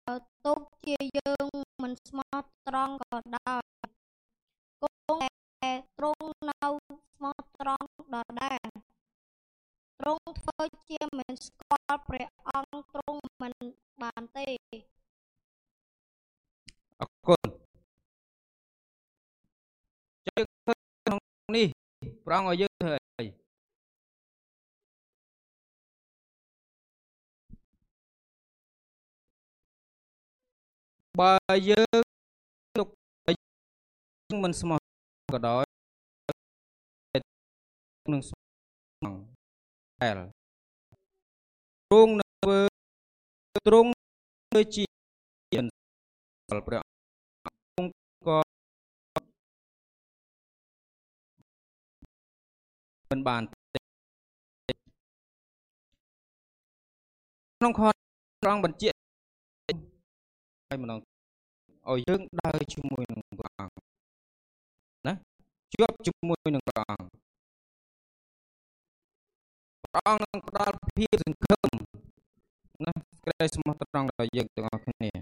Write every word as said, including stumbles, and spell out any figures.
ទុកជាយើងមិនស្មោះត្រង់ក៏ដោយគង់តែទ្រង់នៅស្មោះត្រង់ដដែលទ្រង់ធ្វើជាមិនស្គាល់ព្រះអង្គទ្រង់មិនបានទេអរគុណយើងឃើញក្នុងនេះព្រះអង្គឲ្យយើងធ្វើអីបើយើងទុកយើងមិនស្មោះក៏ដោយនឹងស្មោះដែលទ្រង់នៅធ្វើទ្រង់ធ្វើជាមិនស្គាល់ព្រះអង្គក៏មិនបានក្នុងខព្រះអង្គបញ្ជាក់ឲ្យម្ដងឲ្យយើងដើរជាមួយនឹងព្រះអង្គណាជាប់ជាមួយនឹងព្រះអង្គព្រះអង្គនឹងផ្ដល់ភាពសង្ឃឹមណាក្តីស្មោះត្រង់ដល់យើងទាំងអស់គ្នា